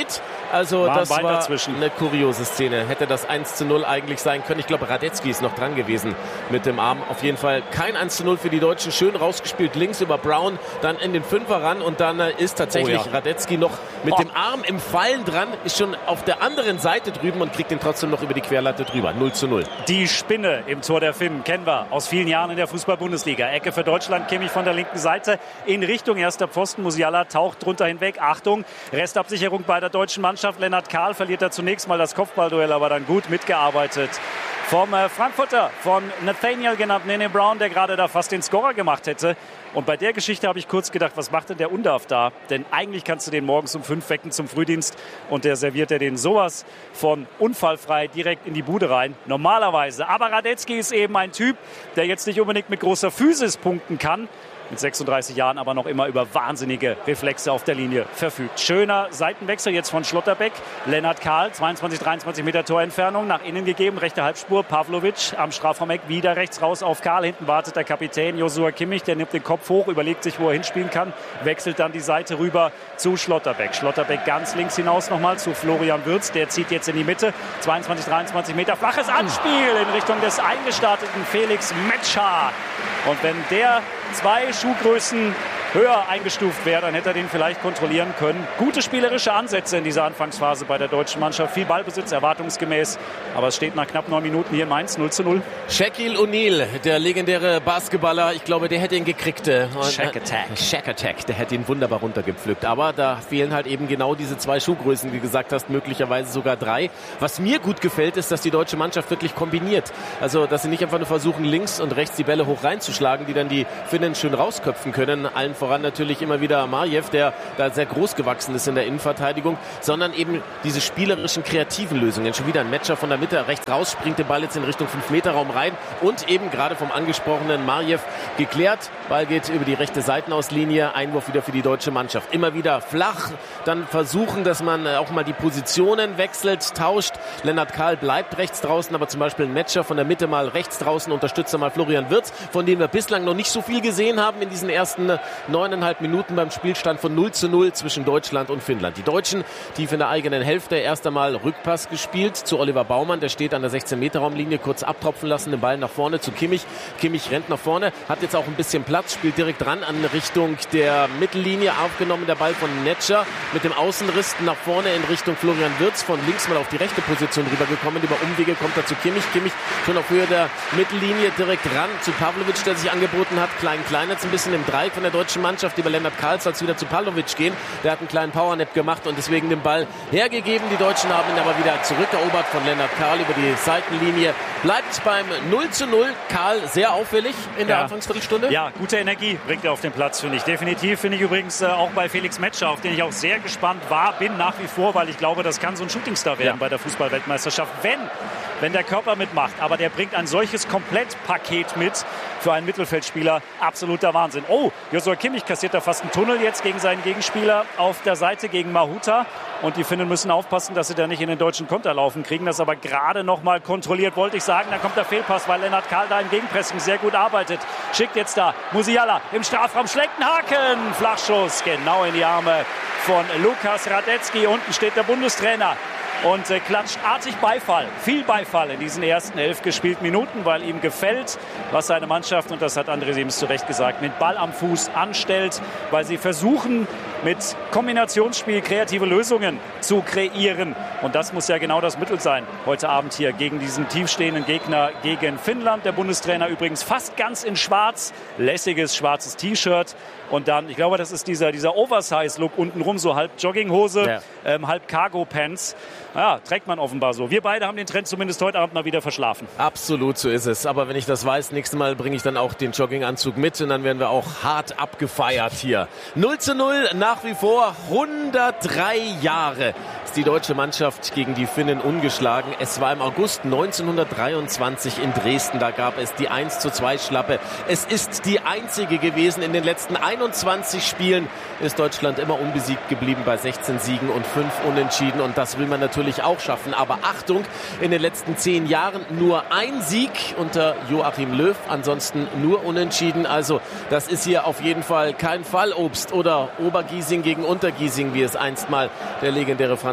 Also war das war dazwischen. Eine kuriose Szene. Hätte das eins zu null eigentlich sein können. Ich glaube, Radetzky ist noch dran gewesen mit dem Arm. Auf jeden Fall kein eins zu null für die Deutschen. Schön rausgespielt, links über Brown, dann in den Fünfer ran und dann ist tatsächlich oh ja. Radetzky noch mit oh. dem Arm im Fallen dran, ist schon auf der anderen Seite drüben und kriegt den trotzdem noch über die Querlatte drüber. null zu null. Die Spinne im Tor der Finnen kennen wir aus vielen Jahren in der Fußball-Bundesliga. Ecke für Deutschland, Kimmich von der linken Seite in Richtung erster Pfosten. Musiala taucht drunter hinweg. Achtung, Restabsicherung bei der deutschen Mannschaft. Lennart Kahl verliert da zunächst mal das Kopfballduell, aber dann gut mitgearbeitet vom äh, Frankfurter, von Nathaniel genannt, Nene Brown, der gerade da fast den Scorer gemacht hätte. Und bei der Geschichte habe ich kurz gedacht, was macht denn der Undarf da? Denn eigentlich kannst du den morgens um fünf wecken zum Frühdienst und der serviert er den sowas von unfallfrei direkt in die Bude rein. Normalerweise. Aber Radetzky ist eben ein Typ, der jetzt nicht unbedingt mit großer Physis punkten kann. Mit sechsunddreißig Jahren aber noch immer über wahnsinnige Reflexe auf der Linie verfügt. Schöner Seitenwechsel jetzt von Schlotterbeck. Lennart Kahl, zweiundzwanzig, dreiundzwanzig Meter Torentfernung, nach innen gegeben, rechte Halbspur. Pavlovic am Strafraumeck wieder rechts raus auf Kahl. Hinten wartet der Kapitän Joshua Kimmich, der nimmt den Kopf hoch, überlegt sich, wo er hinspielen kann, wechselt dann die Seite rüber zu Schlotterbeck. Schlotterbeck ganz links hinaus nochmal zu Florian Wirtz, der zieht jetzt in die Mitte. zweiundzwanzig, dreiundzwanzig Meter, flaches Anspiel in Richtung des eingestarteten Felix Metscher. Und wenn der zwei Schuhgrößen höher eingestuft wäre, dann hätte er den vielleicht kontrollieren können. Gute spielerische Ansätze in dieser Anfangsphase bei der deutschen Mannschaft. Viel Ballbesitz, erwartungsgemäß. Aber es steht nach knapp neun Minuten hier in Mainz null zu null. Shaquille O'Neal, der legendäre Basketballer, ich glaube, der hätte ihn gekriegt. Shaq Attack. Shaq Attack, der hätte ihn wunderbar runtergepflückt. Aber da fehlen halt eben genau diese zwei Schuhgrößen, wie du gesagt hast, möglicherweise sogar drei. Was mir gut gefällt, ist, dass die deutsche Mannschaft wirklich kombiniert. Also, dass sie nicht einfach nur versuchen, links und rechts die Bälle hoch reinzuschlagen, die dann die Finnen schön rausköpfen können. Allen voran natürlich immer wieder Marjew, der da sehr groß gewachsen ist in der Innenverteidigung, sondern eben diese spielerischen, kreativen Lösungen. Schon wieder ein Matcher von der Mitte, rechts raus, springt der Ball jetzt in Richtung fünf Meter Raum rein und eben gerade vom angesprochenen Marjew geklärt. Ball geht über die rechte Seitenauslinie, Einwurf wieder für die deutsche Mannschaft. Immer wieder flach, dann versuchen, dass man auch mal die Positionen wechselt, tauscht. Lennart Kahl bleibt rechts draußen, aber zum Beispiel ein Matcher von der Mitte mal rechts draußen, unterstützt mal Florian Wirtz, von dem wir bislang noch nicht so viel gesehen haben in diesen ersten neuneinhalb Minuten beim Spielstand von null zu null zwischen Deutschland und Finnland. Die Deutschen tief in der eigenen Hälfte, erst einmal Rückpass gespielt zu Oliver Baumann, der steht an der sechzehn Meter Raumlinie, kurz abtropfen lassen, den Ball nach vorne zu Kimmich. Kimmich rennt nach vorne, hat jetzt auch ein bisschen Platz, spielt direkt ran an Richtung der Mittellinie, aufgenommen der Ball von Netscher mit dem Außenriss nach vorne in Richtung Florian Wirtz, von links mal auf die rechte Position rübergekommen, über Umwege kommt er zu Kimmich, Kimmich schon auf Höhe der Mittellinie direkt ran zu Pavlovic, der sich angeboten hat, klein, klein jetzt ein bisschen im Dreieck von der deutschen Mannschaft, über Lennart Kahl soll es wieder zu Pavlovic gehen, der hat einen kleinen Powernap gemacht und deswegen den Ball hergegeben, die Deutschen haben ihn aber wieder zurückerobert von Lennart Kahl über die Seitenlinie, bleibt beim null zu null, Kahl sehr auffällig in der ja. Anfangsviertelstunde. Ja, gute Energie bringt er auf den Platz, finde ich, definitiv, finde ich übrigens äh, auch bei Felix Metscher, auf den ich auch sehr gespannt war, bin nach wie vor, weil ich glaube, das kann so ein Shootingstar werden ja. bei der Fußball-Weltmeisterschaft, wenn wenn der Körper mitmacht. Aber der bringt ein solches Komplettpaket mit für einen Mittelfeldspieler. Absoluter Wahnsinn. Oh, Joshua Kimmich kassiert da fast einen Tunnel jetzt gegen seinen Gegenspieler auf der Seite gegen Mahuta. Und die Finnen müssen aufpassen, dass sie da nicht in den deutschen Konter laufen. Kriegen das aber gerade noch mal kontrolliert, wollte ich sagen. Da kommt der Fehlpass, weil Lennart Kahl da im Gegenpressing sehr gut arbeitet. Schickt jetzt da Musiala im Strafraum, schlägt einen Haken. Flachschuss genau in die Arme von Lukas Radetzky. Unten steht der Bundestrainer und äh, klatscht artig Beifall, viel Beifall in diesen ersten elf gespielten Minuten, weil ihm gefällt, was seine Mannschaft, und das hat André Sims zu Recht gesagt, mit Ball am Fuß anstellt, weil sie versuchen, mit Kombinationsspiel kreative Lösungen zu kreieren. Und das muss ja genau das Mittel sein, heute Abend hier gegen diesen tiefstehenden Gegner, gegen Finnland. Der Bundestrainer übrigens fast ganz in schwarz, lässiges schwarzes T-Shirt. Und dann, ich glaube, das ist dieser, dieser Oversize-Look untenrum, so halb Jogginghose, ja. ähm, halb Cargo-Pants. Ja, trägt man offenbar so. Wir beide haben den Trend zumindest heute Abend mal wieder verschlafen. Absolut, so ist es. Aber wenn ich das weiß, nächstes Mal bringe ich dann auch den Jogginganzug mit und dann werden wir auch hart abgefeiert hier. null zu null nach wie vor, hundertdrei Jahre ist die deutsche Mannschaft gegen die Finnen ungeschlagen. Es war im August neunzehnhundertdreiundzwanzig in Dresden, da gab es die eins zu zwei Schlappe. Es ist die einzige gewesen. In den letzten einundzwanzig Spielen ist Deutschland immer unbesiegt geblieben bei sechzehn Siegen und fünf Unentschieden, und das will man natürlich auch schaffen. Aber Achtung, in den letzten zehn Jahren nur ein Sieg unter Joachim Löw, ansonsten nur Unentschieden. Also das ist hier auf jeden Fall kein Fallobst oder Obergiesing gegen Untergiesing, wie es einst mal der legendäre Franz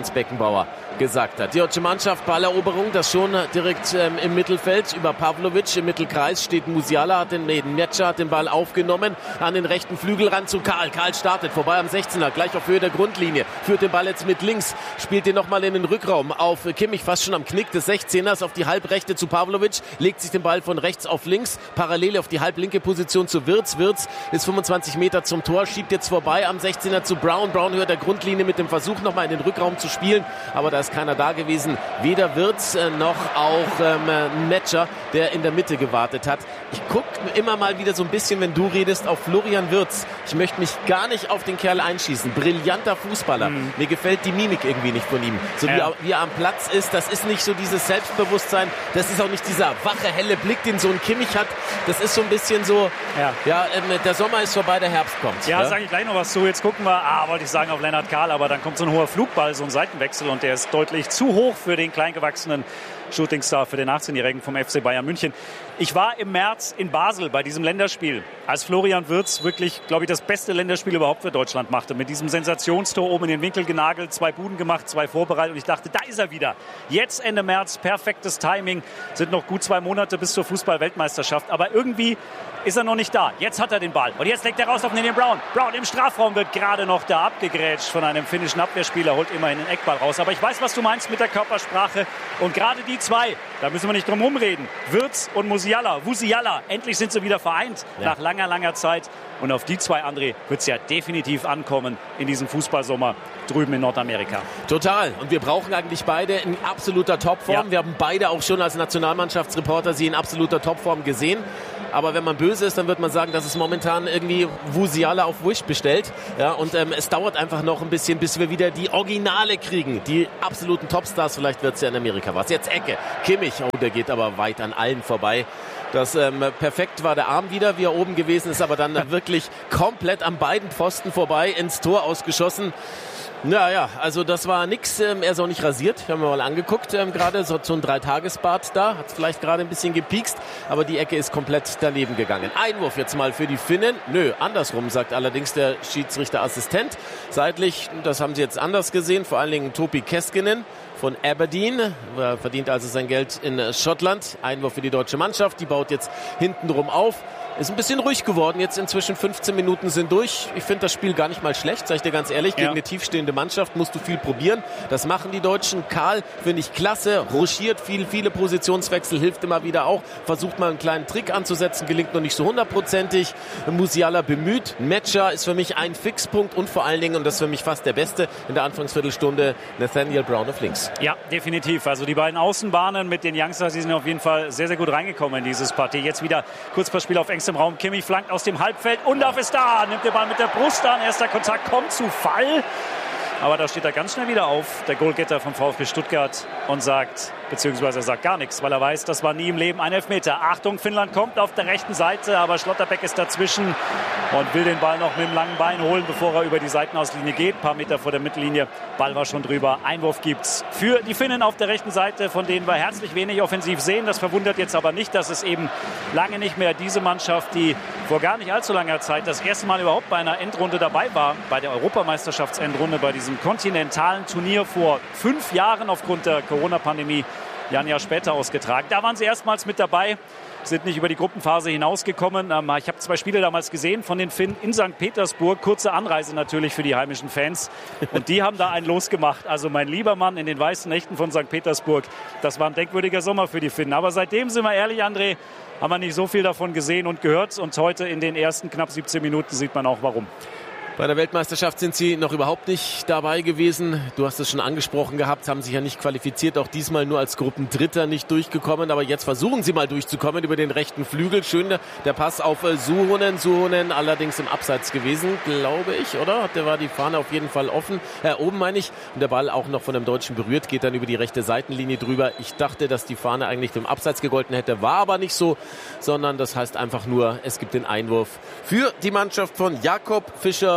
Franz Beckenbauer gesagt hat. Die deutsche Mannschaft, Balleroberung, das schon direkt ähm, im Mittelfeld über Pavlovic. Im Mittelkreis steht Musiala, hat den Metscher, hat den Ball aufgenommen, an den rechten Flügel ran zu Karl. Karl startet, vorbei am sechzehner, gleich auf Höhe der Grundlinie, führt den Ball jetzt mit links, spielt den nochmal in den Rückraum auf Kimmich, fast schon am Knick des sechzehners, auf die Halbrechte zu Pavlovic, legt sich den Ball von rechts auf links, parallel auf die halblinke Position zu Wirtz. Wirtz ist fünfundzwanzig Meter zum Tor, schiebt jetzt vorbei am sechzehner zu Brown. Brown hört der Grundlinie mit dem Versuch, nochmal in den Rückraum zu spielen, aber da ist keiner da gewesen. Weder Wirtz äh, noch auch ähm, Metscher, der in der Mitte gewartet hat. Ich gucke immer mal wieder so ein bisschen, wenn du redest, auf Florian Wirtz. Ich möchte mich gar nicht auf den Kerl einschießen. Brillanter Fußballer. Mhm. Mir gefällt die Mimik irgendwie nicht von ihm. So ja. wie, er, wie er am Platz ist, das ist nicht so dieses Selbstbewusstsein. Das ist auch nicht dieser wache, helle Blick, den so ein Kimmich hat. Das ist so ein bisschen so, ja, ja ähm, der Sommer ist vorbei, der Herbst kommt. Ja, ja? sage ich gleich noch was zu. Jetzt gucken wir, ah, wollte ich sagen, auf Lennart Kahl, aber dann kommt so ein hoher Flugball, so ein Seitenwechsel und der ist deutlich zu hoch für den kleingewachsenen Shootingstar, für den achtzehnjährigen vom F C Bayern München. Ich war im März in Basel bei diesem Länderspiel, als Florian Wirtz wirklich, glaube ich, das beste Länderspiel überhaupt für Deutschland machte. Mit diesem Sensationstor oben in den Winkel genagelt, zwei Buden gemacht, zwei vorbereitet und ich dachte, da ist er wieder. Jetzt Ende März, perfektes Timing, sind noch gut zwei Monate bis zur Fußball-Weltmeisterschaft, aber irgendwie ist er noch nicht da. Jetzt hat er den Ball und jetzt legt er raus auf den Brown. Brown im Strafraum wird gerade noch da abgegrätscht von einem finnischen Abwehrspieler, holt immerhin den Eckball raus. Aber ich weiß, was du meinst mit der Körpersprache und gerade die zwei, da müssen wir nicht drum herum reden. Wirtz und Musiala, Musiala, endlich sind sie wieder vereint ja. nach langer, langer Zeit. Und auf die zwei, André, wird es ja definitiv ankommen in diesem Fußballsommer drüben in Nordamerika. Total. Und wir brauchen eigentlich beide in absoluter Topform. Ja. Wir haben beide auch schon als Nationalmannschaftsreporter sie in absoluter Topform gesehen. Aber wenn man böse ist, dann wird man sagen, dass es momentan irgendwie Musiala auf Wish bestellt. Ja, und ähm, es dauert einfach noch ein bisschen, bis wir wieder die Originale kriegen. Die absoluten Topstars, vielleicht wird es ja in Amerika was. Jetzt Ecke. Kimmich, oh, der geht aber weit an allen vorbei. Das ähm, perfekt war der Arm wieder, wie er oben gewesen ist, aber dann wirklich komplett an beiden Pfosten vorbei ins Tor ausgeschossen. Naja, also das war nix. Ähm, er ist auch nicht rasiert. Ich habe mir mal angeguckt, ähm, gerade so, so ein Dreitagesbart da. Hat vielleicht gerade ein bisschen gepiekst, aber die Ecke ist komplett daneben gegangen. Einwurf jetzt mal für die Finnen. Nö, andersrum, sagt allerdings der Schiedsrichterassistent. Seitlich, das haben sie jetzt anders gesehen, vor allen Dingen Topi Keskinen von Aberdeen, er verdient also sein Geld in Schottland. Einwurf für die deutsche Mannschaft, die baut jetzt hintenrum auf. Ist ein bisschen ruhig geworden, jetzt inzwischen fünfzehn Minuten sind durch. Ich finde das Spiel gar nicht mal schlecht, sag ich dir ganz ehrlich. Gegen ja. eine tiefstehende Mannschaft musst du viel probieren. Das machen die Deutschen. Karl finde ich klasse, ruschiert viel, viele Positionswechsel, hilft immer wieder auch. Versucht mal einen kleinen Trick anzusetzen, gelingt noch nicht so hundertprozentig. Musiala bemüht. Metscher ist für mich ein Fixpunkt und vor allen Dingen, und das ist für mich fast der Beste, in der Anfangsviertelstunde Nathaniel Brown auf links. Ja, definitiv. Also die beiden Außenbahnen mit den Youngsters, die sind auf jeden Fall sehr, sehr gut reingekommen in dieses Partie. Jetzt wieder kurz per Spiel auf engstem Raum. Kimmich flankt aus dem Halbfeld. Undorf ist da. Nimmt den Ball mit der Brust an. Erster Kontakt kommt zu Fall. Aber da steht er ganz schnell wieder auf, der Goalgetter vom VfB Stuttgart, und sagt, beziehungsweise er sagt gar nichts, weil er weiß, das war nie im Leben ein Elfmeter. Achtung, Finnland kommt auf der rechten Seite, aber Schlotterbeck ist dazwischen und will den Ball noch mit dem langen Bein holen, bevor er über die Seitenauslinie geht. Ein paar Meter vor der Mittellinie. Ball war schon drüber. Einwurf gibt's für die Finnen auf der rechten Seite, von denen wir herzlich wenig offensiv sehen. Das verwundert jetzt aber nicht, dass es eben lange nicht mehr diese Mannschaft, die vor gar nicht allzu langer Zeit das erste Mal überhaupt bei einer Endrunde dabei war, bei der Europameisterschaftsendrunde, bei diesem kontinentalen Turnier vor fünf Jahren aufgrund der Corona-Pandemie, ja ein Jahr später ausgetragen. Da waren sie erstmals mit dabei, sind nicht über die Gruppenphase hinausgekommen. Ähm, ich habe zwei Spiele damals gesehen von den Finnen in Sankt Petersburg. Kurze Anreise natürlich für die heimischen Fans. Und die haben da einen losgemacht. Also mein lieber Mann in den weißen Nächten von Sankt Petersburg. Das war ein denkwürdiger Sommer für die Finnen. Aber seitdem, sind wir ehrlich, André, haben wir nicht so viel davon gesehen und gehört. Und heute in den ersten knapp siebzehn Minuten sieht man auch, warum. Bei der Weltmeisterschaft sind sie noch überhaupt nicht dabei gewesen. Du hast es schon angesprochen gehabt, haben sich ja nicht qualifiziert, auch diesmal nur als Gruppendritter nicht durchgekommen. Aber jetzt versuchen sie mal durchzukommen über den rechten Flügel. Schön der Pass auf Suhonen. Suhonen allerdings im Abseits gewesen, glaube ich, oder? Da war die Fahne auf jeden Fall offen. Äh, oben meine ich. Und der Ball auch noch von einem Deutschen berührt, geht dann über die rechte Seitenlinie drüber. Ich dachte, dass die Fahne eigentlich im Abseits gegolten hätte. War aber nicht so, sondern das heißt einfach nur, es gibt den Einwurf für die Mannschaft von Jakob Fischer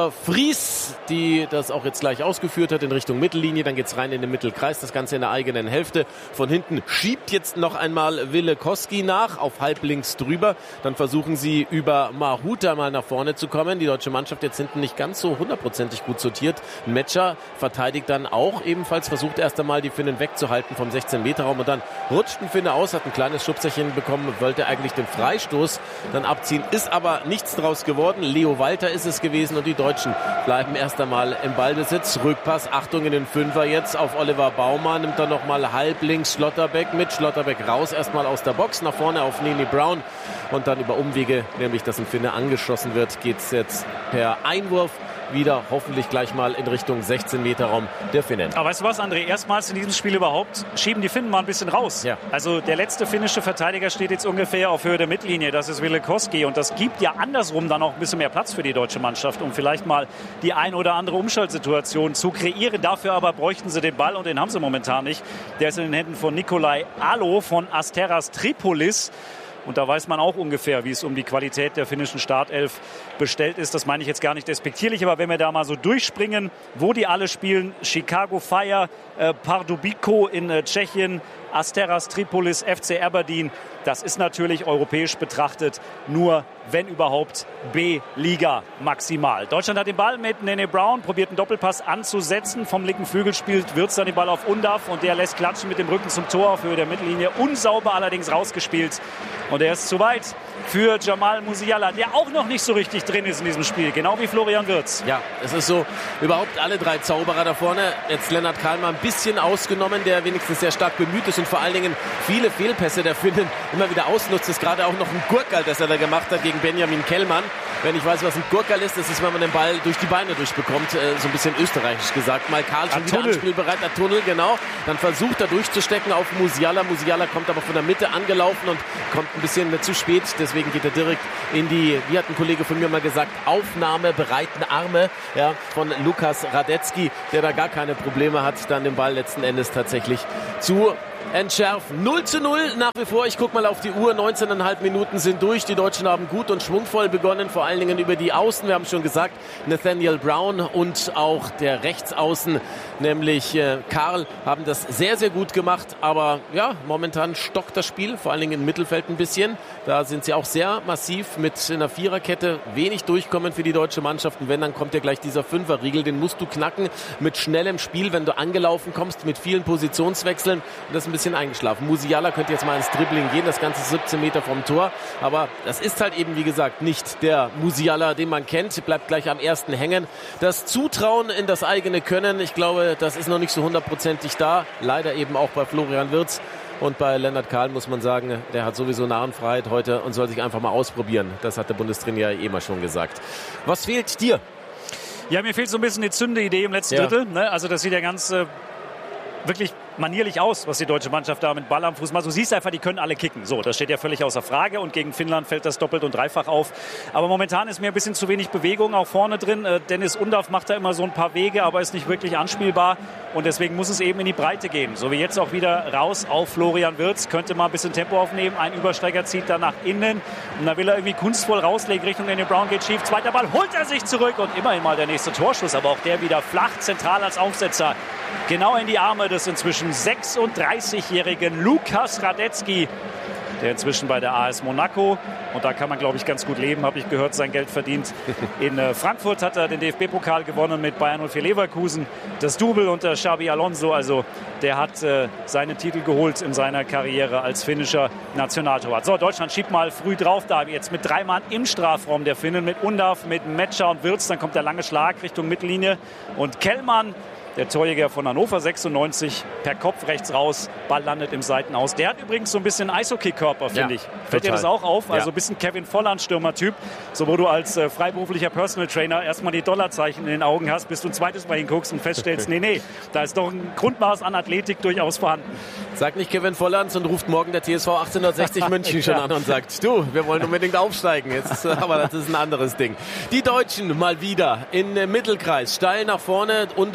Eva Fries, die das auch jetzt gleich ausgeführt hat in Richtung Mittellinie. Dann geht's rein in den Mittelkreis, das Ganze in der eigenen Hälfte. Von hinten schiebt jetzt noch einmal Wille Koski nach, auf halblinks drüber. Dann versuchen sie über Mahuta mal nach vorne zu kommen. Die deutsche Mannschaft jetzt hinten nicht ganz so hundertprozentig gut sortiert. Metscher verteidigt dann auch ebenfalls, versucht erst einmal die Finnen wegzuhalten vom sechzehn Meter Raum und dann rutscht ein Finne aus, hat ein kleines Schubserchen bekommen, wollte eigentlich den Freistoß dann abziehen, ist aber nichts draus geworden. Leo Walter ist es gewesen und die Deutschen bleiben erst einmal im Ballbesitz. Rückpass, Achtung in den Fünfer jetzt auf Oliver Baumann, nimmt dann nochmal halblinks Schlotterbeck mit. Schlotterbeck raus erstmal aus der Box, nach vorne auf Nini Brown und dann über Umwege, nämlich dass ein Finne angeschossen wird, geht es jetzt per Einwurf wieder hoffentlich gleich mal in Richtung sechzehn Meter Raum der Finnen. Aber weißt du was, André? Erstmals in diesem Spiel überhaupt schieben die Finnen mal ein bisschen raus. Ja. Also der letzte finnische Verteidiger steht jetzt ungefähr auf Höhe der Mittellinie. Das ist Wille Koski. Und das gibt ja andersrum dann auch ein bisschen mehr Platz für die deutsche Mannschaft, um vielleicht mal die ein oder andere Umschaltsituation zu kreieren. Dafür aber bräuchten sie den Ball und den haben sie momentan nicht. Der ist in den Händen von Nikolai Alo von Asteras Tripolis. Und da weiß man auch ungefähr, wie es um die Qualität der finnischen Startelf bestellt ist. Das meine ich jetzt gar nicht despektierlich, aber wenn wir da mal so durchspringen, wo die alle spielen, Chicago Fire, äh, Pardubico in äh, Tschechien, Asteras Tripolis, F C Aberdeen, das ist natürlich europäisch betrachtet nur, wenn überhaupt, B-Liga maximal. Deutschland hat den Ball mit Nene Brown, probiert einen Doppelpass anzusetzen. Vom linken Flügel spielt Wirtz dann den Ball auf Undav und der lässt klatschen mit dem Rücken zum Tor auf Höhe der Mittellinie. Unsauber allerdings rausgespielt und er ist zu weit für Jamal Musiala, der auch noch nicht so richtig drin ist in diesem Spiel, genau wie Florian Wirtz. Ja, es ist so, überhaupt alle drei Zauberer da vorne. Jetzt Lennart Kalmar ein bisschen ausgenommen, der wenigstens sehr stark bemüht ist und vor allen Dingen viele Fehlpässe der Finnen immer wieder ausnutzt. Das ist gerade auch noch ein Gurkal, das er da gemacht hat gegen Benjamin Kellmann. Wenn ich weiß, was ein Gurkal ist, das ist, wenn man den Ball durch die Beine durchbekommt, äh, so ein bisschen österreichisch gesagt. Mal Karl schon wieder anspielbereit, der Tunnel, genau. Dann versucht er durchzustecken auf Musiala. Musiala kommt aber von der Mitte angelaufen und kommt ein bisschen zu spät. Deswegen geht er direkt in die, wie hat ein Kollege von mir mal gesagt, aufnahmebereiten Arme, ja, von Lukas Radetzky, der da gar keine Probleme hat, dann den Ball letzten Endes tatsächlich zu entschärfen. null zu null nach wie vor. Ich gucke mal auf die Uhr. neunzehneinhalb Minuten sind durch. Die Deutschen haben gut und schwungvoll begonnen. Vor allen Dingen über die Außen. Wir haben schon gesagt, Nathaniel Brown und auch der Rechtsaußen, nämlich äh, Karl, haben das sehr, sehr gut gemacht. Aber ja, momentan stockt das Spiel. Vor allen Dingen im Mittelfeld ein bisschen. Da sind sie auch sehr massiv mit einer Viererkette. Wenig durchkommen für die deutsche Mannschaft. Und wenn, dann kommt ja gleich dieser Fünferriegel. Den musst du knacken mit schnellem Spiel, wenn du angelaufen kommst, mit vielen Positionswechseln. Und das ist ein bisschen eingeschlafen. Musiala könnte jetzt mal ins Dribbling gehen, das Ganze siebzehn Meter vom Tor. Aber das ist halt eben, wie gesagt, nicht der Musiala, den man kennt. Bleibt gleich am ersten hängen. Das Zutrauen in das eigene Können, ich glaube, das ist noch nicht so hundertprozentig da. Leider eben auch bei Florian Wirtz. Und bei Lennart Kahl muss man sagen, der hat sowieso Nahenfreiheit heute und soll sich einfach mal ausprobieren. Das hat der Bundestrainer ja eh mal schon gesagt. Was fehlt dir? Ja, mir fehlt so ein bisschen die Zünde-Idee im letzten Ja. Drittel. Ne? Also das sieht ja ganz äh, wirklich manierlich aus, was die deutsche Mannschaft da mit Ball am Fuß macht. Du siehst einfach, die können alle kicken. So, das steht ja völlig außer Frage und gegen Finnland fällt das doppelt und dreifach auf. Aber momentan ist mir ein bisschen zu wenig Bewegung auch vorne drin. Äh, Dennis Undav macht da immer so ein paar Wege, aber ist nicht wirklich anspielbar und deswegen muss es eben in die Breite gehen. So wie jetzt auch wieder raus auf Florian Wirtz, könnte mal ein bisschen Tempo aufnehmen. Ein Übersteiger zieht dann nach innen und dann will er irgendwie kunstvoll rauslegen Richtung Danny Brown, geht schief. Zweiter Ball, holt er sich zurück und immerhin mal der nächste Torschuss, aber auch der wieder flach, zentral als Aufsetzer. Genau in die Arme des inzwischen sechsunddreißigjährigen Lukas Radetzky, der inzwischen bei der A S Monaco, und da kann man, glaube ich, ganz gut leben, habe ich gehört, sein Geld verdient. In äh, Frankfurt hat er den D F B-Pokal gewonnen mit Bayern null vier Leverkusen, das Double unter Xabi Alonso. Also der hat äh, seinen Titel geholt in seiner Karriere als finnischer Nationaltorwart. So, Deutschland schiebt mal früh drauf, da jetzt mit drei Mann im Strafraum der Finnen, mit Undav, mit Metscher und Wirtz. Dann kommt der lange Schlag Richtung Mittellinie und Kellmann, der Torjäger von Hannover sechsundneunzig, per Kopf rechts raus, Ball landet im Seitenaus. Der hat übrigens so ein bisschen Eishockey-Körper, finde Ja, ich. Fällt dir total. das auch auf? Also Ja. ein bisschen Kevin Volland-Stürmer-Typ. So, wo du als äh, freiberuflicher Personal Trainer erstmal die Dollarzeichen in den Augen hast, bis du ein zweites Mal hinguckst und feststellst, nee, nee, da ist doch ein Grundmaß an Athletik durchaus vorhanden. Sagt nicht Kevin Volland und ruft morgen der T S V achtzehnhundertsechzig München schon Ja. an und sagt, du, wir wollen unbedingt aufsteigen. Jetzt, aber das ist ein anderes Ding. Die Deutschen mal wieder in äh, Mittelkreis, steil nach vorne. Undav rutscht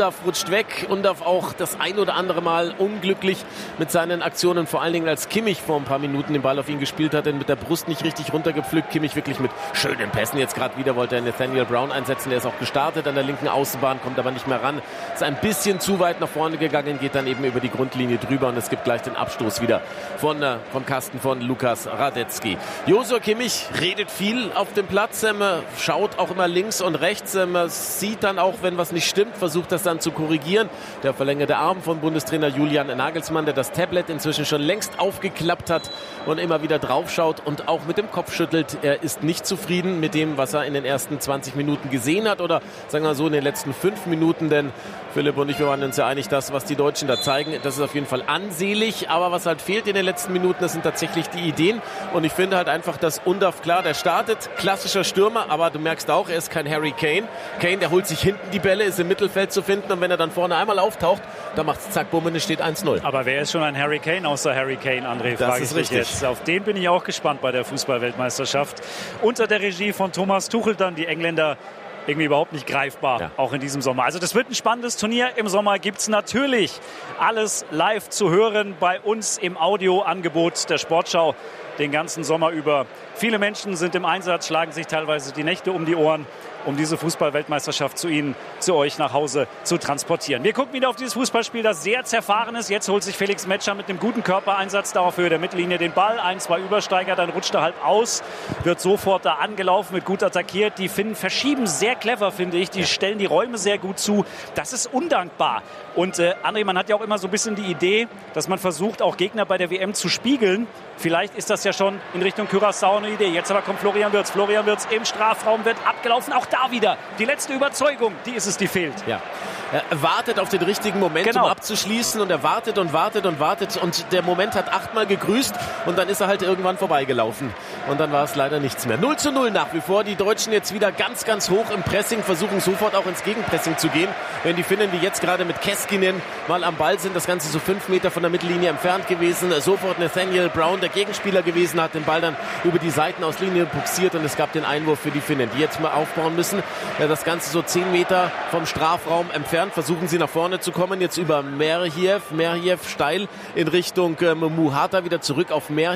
rutscht weg und auch das ein oder andere Mal unglücklich mit seinen Aktionen, vor allen Dingen als Kimmich vor ein paar Minuten den Ball auf ihn gespielt hat, denn mit der Brust nicht richtig runtergepflückt. Kimmich wirklich mit schönen Pässen. Jetzt gerade wieder wollte er Nathaniel Brown einsetzen. Der ist auch gestartet an der linken Außenbahn, kommt aber nicht mehr ran. Ist ein bisschen zu weit nach vorne gegangen, geht dann eben über die Grundlinie drüber und es gibt gleich den Abstoß wieder von, äh, vom Kasten von Lukas Radetzky. Joshua Kimmich redet viel auf dem Platz, ähm, schaut auch immer links und rechts, ähm, sieht dann auch, wenn was nicht stimmt, versucht das dann zu korrigieren. Der verlängerte Arm von Bundestrainer Julian Nagelsmann, der das Tablet inzwischen schon längst aufgeklappt hat und immer wieder draufschaut und auch mit dem Kopf schüttelt. Er ist nicht zufrieden mit dem, was er in den ersten zwanzig Minuten gesehen hat oder sagen wir so in den letzten fünf Minuten, denn Philipp und ich, wir waren uns ja einig, das, was die Deutschen da zeigen, das ist auf jeden Fall ansehlich, aber was halt fehlt in den letzten Minuten, das sind tatsächlich die Ideen und ich finde halt einfach, dass Undav, klar, der startet, klassischer Stürmer, aber du merkst auch, er ist kein Harry Kane. Kane, der holt sich hinten die Bälle, ist im Mittelfeld zu finden und wenn er dann vorne einmal auftaucht, dann macht's zack, bumm und es steht eins null. Aber wer ist schon ein Harry Kane außer Harry Kane, André? Das frage ist ich dich richtig. Jetzt. Auf den bin ich auch gespannt bei der Fußball-Weltmeisterschaft. Unter der Regie von Thomas Tuchel dann die Engländer irgendwie überhaupt nicht greifbar, ja. Auch in diesem Sommer. Also das wird ein spannendes Turnier. Im Sommer gibt es natürlich alles live zu hören bei uns im Audioangebot der Sportschau den ganzen Sommer über. Viele Menschen sind im Einsatz, schlagen sich teilweise die Nächte um die Ohren, um diese Fußball-Weltmeisterschaft zu Ihnen, zu euch nach Hause zu transportieren. Wir gucken wieder auf dieses Fußballspiel, das sehr zerfahren ist. Jetzt holt sich Felix Metscher mit einem guten Körpereinsatz da auf Höhe der Mittellinie den Ball. Ein, zwei Übersteiger, dann rutscht er halb aus, wird sofort da angelaufen, wird gut attackiert. Die Finnen verschieben sehr clever, finde ich. Die stellen die Räume sehr gut zu. Das ist undankbar. Und äh, André, man hat ja auch immer so ein bisschen die Idee, dass man versucht, auch Gegner bei der W M zu spiegeln. Vielleicht ist das ja schon in Richtung Curaçao eine Idee. Jetzt aber kommt Florian Wirtz. Florian Wirtz im Strafraum wird abgelaufen. Auch da wieder die letzte Überzeugung, die ist es, die fehlt. Ja. Er wartet auf den richtigen Moment, genau, um abzuschließen und er wartet und wartet und wartet und der Moment hat achtmal gegrüßt und dann ist er halt irgendwann vorbeigelaufen und dann war es leider nichts mehr. null zu null nach wie vor, die Deutschen jetzt wieder ganz, ganz hoch im Pressing, versuchen sofort auch ins Gegenpressing zu gehen, wenn die Finnen, die jetzt gerade mit Keskinen mal am Ball sind, das Ganze so fünf Meter von der Mittellinie entfernt gewesen, sofort Nathaniel Brown, der Gegenspieler gewesen, hat den Ball dann über die Seitenauslinie buxiert und es gab den Einwurf für die Finnen, die jetzt mal aufbauen müssen, das Ganze so zehn Meter vom Strafraum entfernt. Versuchen sie nach vorne zu kommen, jetzt über Merhiev, Merhiev steil in Richtung ähm, Muhata, wieder zurück auf Merhiev.